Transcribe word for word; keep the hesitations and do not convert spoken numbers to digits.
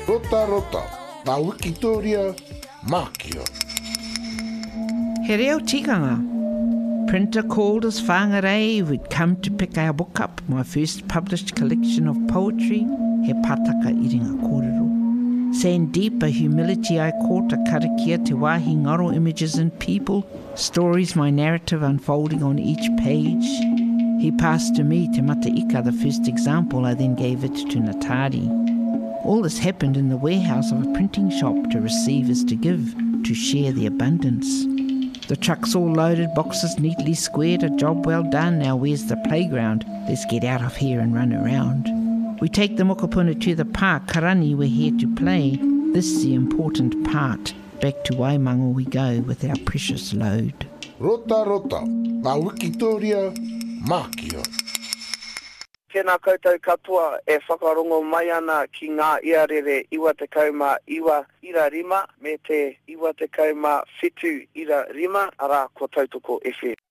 Rota rota, na Wikitoria, Makio. He reo tikanga. Printer called us whangarei. We'd come to pick our book up, my first published collection of poetry, He Pataka Iringa Kōrero. Saying deeper humility I caught a karakia te wahi ngaro images and people, stories my narrative unfolding on each page. He passed to me te Mataika, the first example. I then gave it to Natari. All this happened in the warehouse of a printing shop. To receive is to give, to share the abundance. The trucks all loaded, boxes neatly squared, a job well done. Now where's the playground? Let's get out of here and run around. We take the mokopuna to the park. Karani, we're here to play. This is the important part. Back to Waimango we go with our precious load. Rota rota, na Wikitoria, Makio. Tēnā koutou katoa e whakarongo mai ana ki ngā iarere iwa te kauma iwa ira rima me te iwa te kauma whitu ira rima ara ko tautoko F M.